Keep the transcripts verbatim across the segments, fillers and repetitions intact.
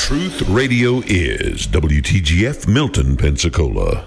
Truth Radio is W T G F Milton, Pensacola.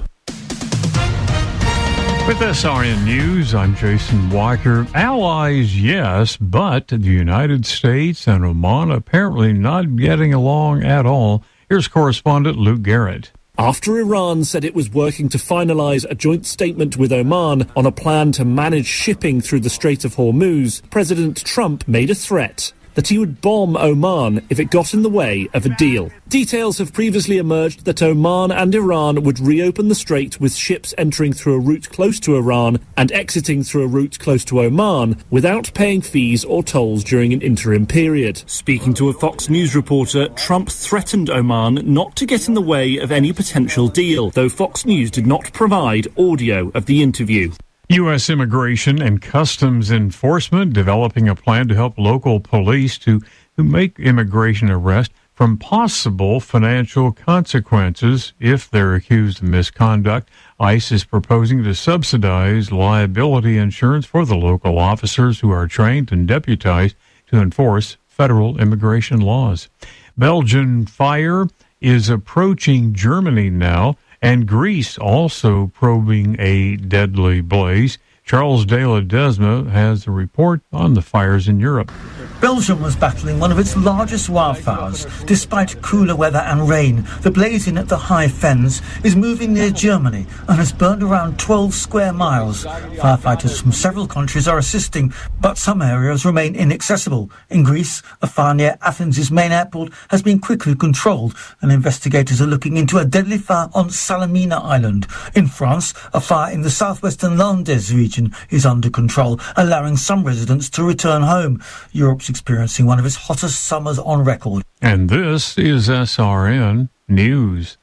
With S R N News, I'm Jason Walker. Allies, yes, but the United States and Oman apparently not getting along at all. Here's correspondent Luke Garrett. After Iran said it was working to finalize a joint statement with Oman on a plan to manage shipping through the Strait of Hormuz, President Trump made a threat that he would bomb Oman if it got in the way of a deal. Details have previously emerged that Oman and Iran would reopen the strait with ships entering through a route close to Iran and exiting through a route close to Oman without paying fees or tolls during an interim period. Speaking to a Fox News reporter, Trump threatened Oman not to get in the way of any potential deal, though Fox News did not provide audio of the interview. U S Immigration and Customs Enforcement developing a plan to help local police to, to make immigration arrests from possible financial consequences if they're accused of misconduct. ICE is proposing to subsidize liability insurance for the local officers who are trained and deputized to enforce federal immigration laws. Belgian fire is approaching Germany now, and Greece also probing a deadly blaze. Charles de Ledesma has a report on the fires in Europe. Belgium was battling one of its largest wildfires. Despite cooler weather and rain, the blazing at the High Fens is moving near Germany and has burned around twelve square miles. Firefighters from several countries are assisting, but some areas remain inaccessible. In Greece, a fire near Athens' main airport has been quickly controlled, and investigators are looking into a deadly fire on Salamina Island. In France, a fire in the southwestern Landes region is under control, allowing some residents to return home. Europe's experiencing one of its hottest summers on record. And this is S R N News.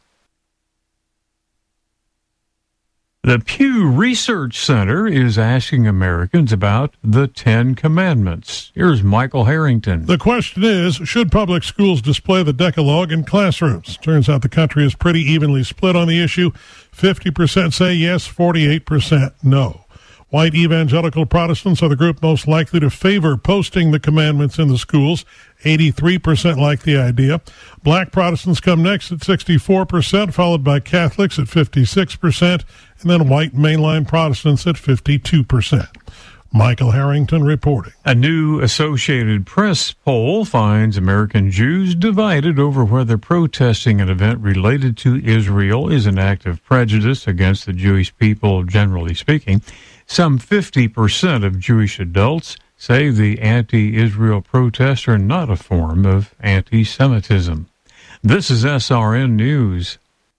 The Pew Research Center is asking Americans about the Ten Commandments. Here's Michael Harrington. The question is, should public schools display the Decalogue in classrooms? Turns out the country is pretty evenly split on the issue. fifty percent say yes, forty-eight percent no. White evangelical Protestants are the group most likely to favor posting the commandments in the schools. eighty-three percent like the idea. Black Protestants come next at sixty-four percent, followed by Catholics at fifty-six percent, and then white mainline Protestants at fifty-two percent. Michael Harrington reporting. A new Associated Press poll finds American Jews divided over whether protesting an event related to Israel is an act of prejudice against the Jewish people, generally speaking. Some fifty percent of Jewish adults say the anti-Israel protests are not a form of anti-Semitism. This is S R N News.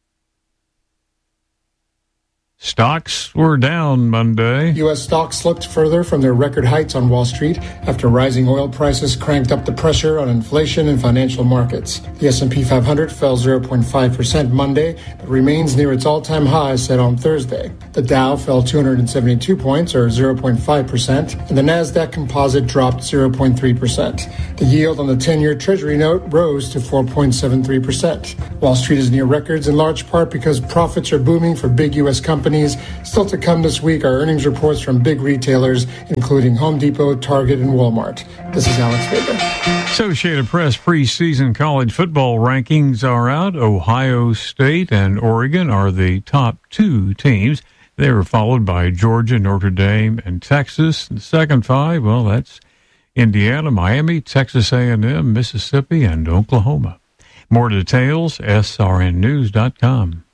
Stocks were down Monday. U S stocks slipped further from their record heights on Wall Street after rising oil prices cranked up the pressure on inflation and financial markets. The S and P five hundred fell zero point five percent Monday, but remains near its all-time high set on Thursday. The Dow fell two hundred seventy-two points, or zero point five percent, and the Nasdaq Composite dropped zero point three percent. The yield on the ten-year Treasury note rose to four point seven three percent. Wall Street is near records in large part because profits are booming for big U S companies. Still to come this week are earnings reports from big retailers, including Home Depot, Target, and Walmart. This is Alex Vega. Associated Press preseason college football rankings are out. Ohio State and Oregon are the top two teams. They were followed by Georgia, Notre Dame, and Texas. The second five, well, that's Indiana, Miami, Texas A and M, Mississippi, and Oklahoma. More details, S R N news dot com.